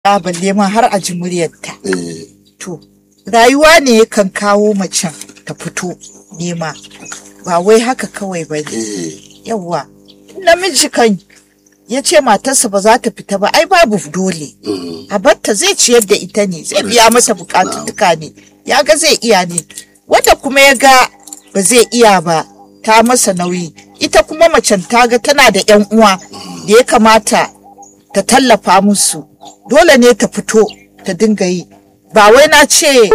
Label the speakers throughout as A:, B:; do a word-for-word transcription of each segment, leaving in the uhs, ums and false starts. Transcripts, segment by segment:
A: faɗa balle ma har a ji muryarta.
B: eh
A: To, rayuwa ne yakan kawo macen ta fito nema, ba wai haka kawai ba ne.
B: eh
A: Yawwa, namiji kan ya ce matarsa ba za ta fita ba, ai babu dole.
B: mm,
A: A batta zai ciyar da ita ne, zai biya mata bukatuttuka ne, ya ga zai iya ne. Wanda kuma ya ga ba zai iya ba, ta masa nauyi. Ita kuma macen ta ga tana da 'yan uwa da ya kamata ta tallafa musu. Dole ne ta fito ta dinga yi. Ba wai na ce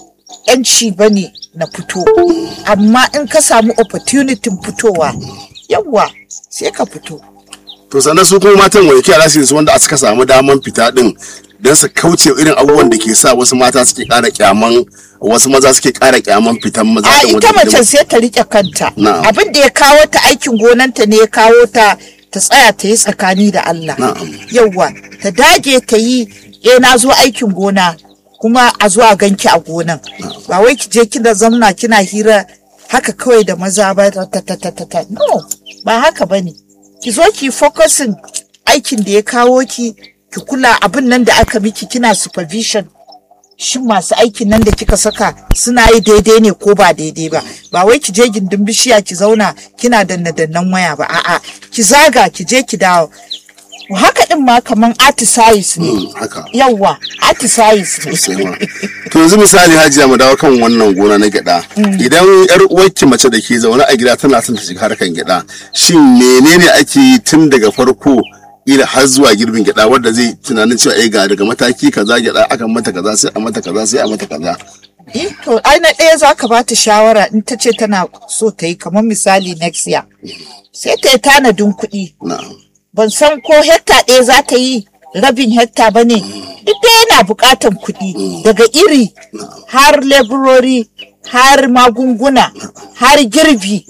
A: yanci ba ne na fito, amma in ka samu opportunity fitowa, yawwa sai ka fito.
B: to sannan su kuma matan wani kiyar rasu su wanda suka samu daman fita din don su kauce irin abubuwan da ke sa wasu mata suke ƙara kyaman wasu maza suke ƙara kyaman fitan maza
A: A
B: din
A: ita
B: wajen
A: macen sai ta rike kanta.
B: Na'am.
A: Abin da ya kawo ta aikin gonanta ne ya kawo ta ta tsaya ta yi tsakani da Allah.
B: Na'am.
A: Yawwa, ta dage ta yi, eh na zo aikin gona kuma a zo a ganki a gonan. Ba wai ki je kina zamna kina hira haka kawai da maza ba ta ta ta ta ta. ta. No, ba haka bane. Ki zo ki focusing aikin da ya kawo ki, ki kula abin nan da aka miki, kina supervision. Shin masu aikin nan da kika saka suna yi daidai ne ko ba daidai ba. Ba wai ki je gindin bishiya ki zauna kina danna dannan waya ba, a'a ki zaga ki je ki dawo. Haka din ma kaman artifice ne.
B: Mm, haka
A: Yawwa, artifice ne.
B: sosai ma. To yanzu misali Hajiya mu dawo kan wannan gona na gyada. Idan yar uwarki mace da ke zaune a gida tana son ta shiga harkan gyada, shin menene ake yi tun daga farko ila har zuwa girbin gyada wanda zai tunanin cewa eh ga daga mataki kaza gyada aka mata kaza sai a mata kaza sai a mata kaza.
A: Eh, to ai na ɗaya za ka bata shawara in ta ce tana so ta yi kamar misali next year. Sai ta yi tanadin kuɗi.
B: Na'am.
A: Ban san ko hekta ɗaya za ta yi rabin hekta ba ne. Duk da yana buƙatan kuɗi daga iri har leburori har magunguna har girbi.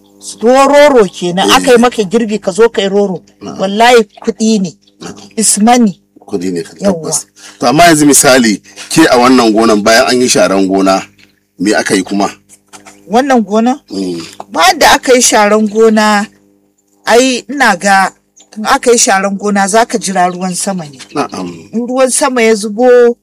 A: Roro kenan aka yi maka girbi ka zo ka yi roro. Wallahi kuɗi ne. Ismani.
B: Kudi ne ka tabbas. To amma yanzu misali ke a wannan gonan bayan an yi sharan gona me aka yi kuma?
A: Wannan gona?
B: Mm,
A: Bayan da aka yi sharan gona, ai ina ga in aka yi sharan gona za ka jira ruwan sama ne.
B: Na'am.
A: In ruwan sama ya zubo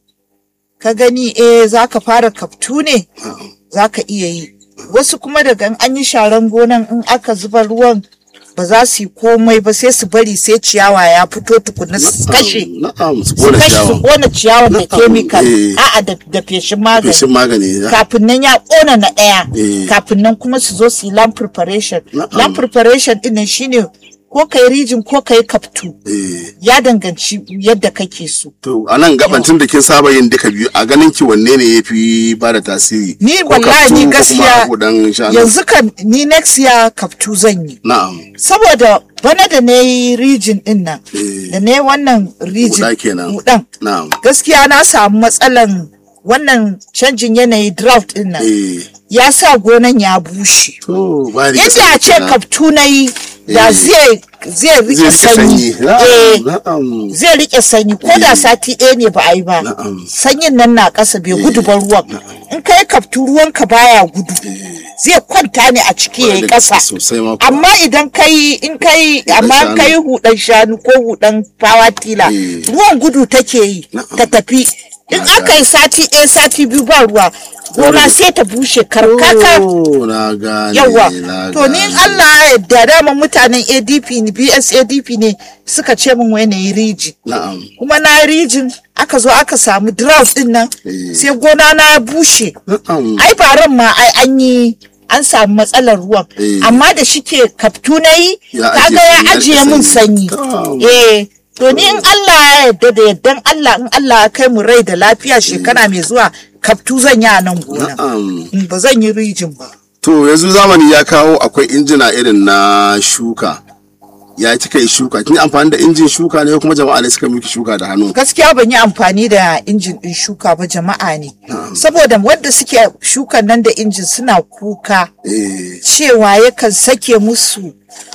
A: ka gani eh za ka fara kaftu ne, za ka iya yi. Wasu kuma daga in an yi sharan gonan in aka zuba ruwan ba za su yi komai ba, sai su bari sai ciyawa ya fito tukuna su kashe.
B: Na'am, su
A: Su
B: kona
A: kashe su
B: ciyawa.
A: kona ciyawan da
B: Na'am,
A: chemical,
B: eh.
A: a'a da da feshin magani.
B: Feshin magani. ya-
A: Kafin nan ya ƙona na ɗaya,
B: Eh.
A: kafin nan kuma su zo su yi land preparation.
B: Na'am.
A: Land preparation ɗin nan shine ko kai rijin ko kai kaftu,
B: Eh.
A: ya danganci yadda kake so.
B: To a nan gabancin da kin saba yin duka biyu a ganin ki wanne ne ya fi ba da tasiri?
A: Ni
B: Ko
A: wallahi
B: kaftu
A: ni
B: ko kuma
A: gaskiya
B: hudan shanu?
A: yanzu kan ni next year kaftu zan yi.
B: Na'am.
A: Saboda bana da na yi rijin ɗin nan,
B: Eh.
A: da na yi wannan rijin
B: Huɗa kenan.
A: huɗan,
B: Na'am.
A: gaskiya na samu matsalan wannan canjin yanayi draft ɗin nan.
B: Eh.
A: Ya sa gonan ya bushe.
B: To ba ni
A: Yadda a ce kaftu na yi da
B: Eh.
A: zai zai rike
B: zai
A: sanyi.
B: sanyi.
A: Eh,
B: Na'am. Na'am.
A: zai rike sanyi ko da sati ɗaya ne ba a yi ba.
B: Na'am.
A: Sanyin nan na ƙasa bai gudu ba ruwan. In kai kaftu ruwanka baya gudu. Zai kwanta ne a ciki yayi ƙasa.
B: Sosai ma kuwa.
A: Amma idan kai in kai amma
B: shanu.
A: kai hudan shanu ko hudan fawa tila,
B: Eh.
A: ruwan gudu take yi
B: Na'am.
A: ta tafi. In
B: Na
A: aka yi sati ɗaya sati biyu ba ruwa, gona sai ta bushe karkaka.
B: Oh, na gane.
A: Yawa,
B: na
A: to ni in
B: gane.
A: Allah da dama mutanen A D P ne, B S A D P ne suka ce min wai na yi riji.
B: Na'am.
A: Kuma na yi rijin aka zo aka samu drought din nan,
B: Eh.
A: sai gona na ya bushe.
B: Na'am.
A: Ai baran ma ai an yi an samu matsalar ruwan.
B: Eh.
A: Amma da shike kaftu na yi,
B: Ya
A: kaga
B: ajiye-
A: ya ajiye mun sanyi.
B: Oh.
A: Eh, to ni in Allah ya yarda da yardan Allah in Allah ya kai mu rai da lafiya shekara mai zuwa kaftu zan yi a nan gona.
B: Na'am.
A: Mm, Ba zan yi rijin ba.
B: To yanzu zamani ya kawo akwai injina irin na shuka. Ya kika yi shuka? Kin yi amfani da injin shuka ne ko kuma jama'a ne suka miki shuka da hannu?
A: Gaskiya ban yi amfani da injin din shuka ba, jama'a ne. Saboda wanda suke shukan nan da injin suna kuka
B: Eh.
A: cewa yakan sake musu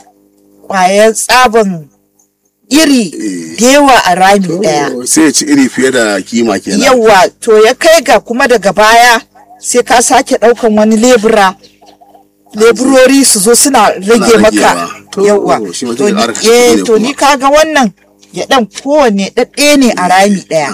A: ƙwayar tsaban iri da yawa a rami ɗaya.
B: Oh, sai ya ci iri fiye da kima kenan.
A: Yawa, to ya kai ga kuma daga baya sai ka sake ɗaukan wani lebura. Leburori su zo suna rage maka.
B: ragewa. To,
A: Yawa,
B: shi ma
A: to
B: zai
A: ni-
B: ƙara kashe
A: eh,
B: kuɗi ne
A: to ni
B: kuma.
A: kaga wannan ya ɗan kowanne ɗaɗɗe ne a rami ɗaya.